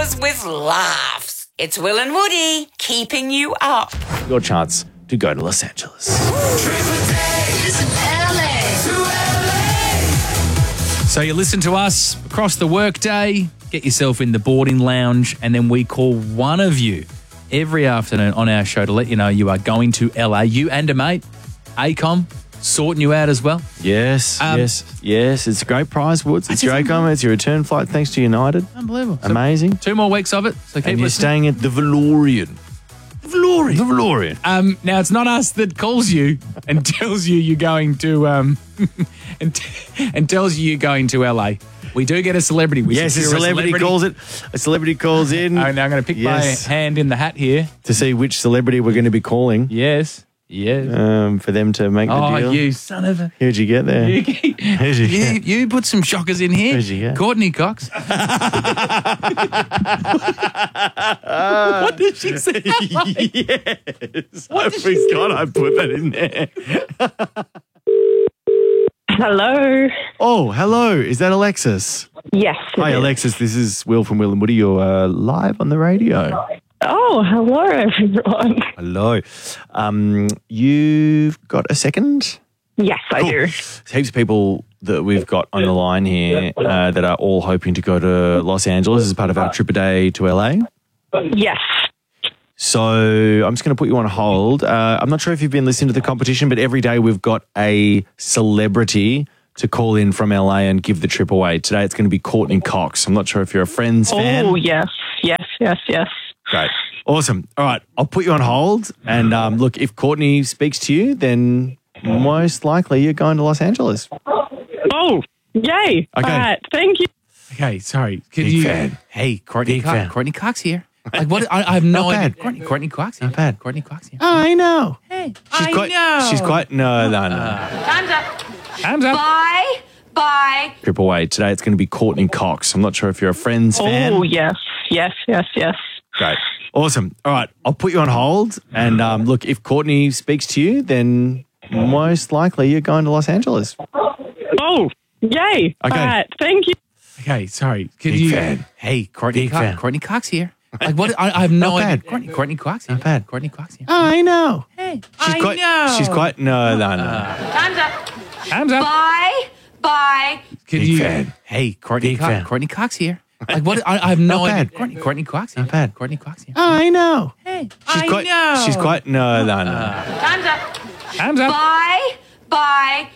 Angeles with laughs. It's Will and Woody keeping you up. Your chance to go to Los Angeles. So you listen to us across the workday, get yourself in the boarding lounge, and then we call one of you every afternoon on our show to let you know you are going to LA. You and a mate, ACOM, sorting you out as well. Yes. It's a great prize, Woods. It's your ACOM. It's your return flight thanks to United. Unbelievable. Amazing. So 2 more weeks of it. So keep And you're listening. staying at the Valorian. The Valorian. Now, it's not us that calls you and tells you you're going to and tells you you're going to LA. We do get a celebrity. Yes, a celebrity calls it. A celebrity calls in. Oh, now I'm going to pick my hand in the hat here to see which celebrity we're going to be calling. Yes. For them to make the deal. Oh, you son of a... Who'd you get there? You put some shockers in here. Who'd you get? Courtney Cox. What did she say? Yes. I forgot I put that in there. Hello. Oh, hello. Is that Alexis? Yes. Hi, Alexis. This is Will from Will and Woody. You're live on the radio. Oh, hello, everyone. Hello. You've got a second? Yes, I do. There's heaps of people that we've got on the line here that are all hoping to go to Los Angeles as part of our trip a day to LA. Yes. So I'm just going to put you on hold. I'm not sure if you've been listening to the competition, but every day we've got a celebrity to call in from LA and give the trip away. Today it's going to be Courtney Cox. I'm not sure if you're a Friends fan. Oh, yes. Great. Awesome. All right. I'll put you on hold. And look, if Courtney speaks to you, then most likely you're going to Los Angeles. Oh, yay. Okay. All right. Thank you. Okay, sorry. Big fan. Hey, Courtney Big Cox. fan. Courtney Cox here. Like what? I have no Not idea. bad. Courtney Cox here. Not bad. Courtney Cox here. Oh, I know. Hey, She's quite, no. Time's up. Time's up. Bye. Trip away. Today it's going to be Courtney Cox. I'm not sure if you're a Friends fan. Oh, yes. Great. Awesome. All right. I'll put you on hold. And look, if Courtney speaks to you, then most likely you're going to Los Angeles. Oh, yay. Okay. All right. Thank you. Okay, sorry. Big fan. Hey, Courtney Big Cox. fan. Courtney Cox here. Like what? I have no Not idea. bad. Courtney Cox here. Not bad. Courtney Cox here. Oh, I know. Hey, She's quite, no. Time's up. Time's up. Bye. Big fan. Hey, Courtney Big Cox. fan. Courtney Cox here. Like what? I have no Not idea. bad. Courtney Cox here. Not bad. Courtney Cox here. Oh, I know. Hey, She's quite, no. Time's up. Time's up. Bye.